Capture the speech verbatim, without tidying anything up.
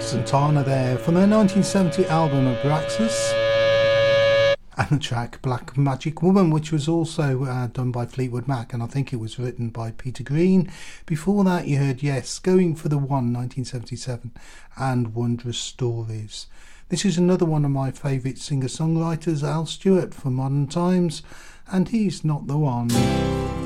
Santana there from their nineteen seventy album Abraxas, and the track Black Magic Woman, which was also uh, done by Fleetwood Mac, and I think it was written by Peter Green. Before that you heard Yes, Going for the One, nineteen seventy-seven, and Wondrous Stories. This is another one of my favourite singer-songwriters, Al Stewart from Modern Times, and he's not the one.